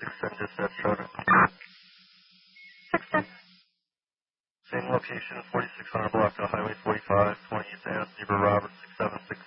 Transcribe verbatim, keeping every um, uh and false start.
six ten dispatch traffic. six ten. Same location, forty-six hundred block of Highway forty-five, twenty East Ave, Zebra Roberts, six seven six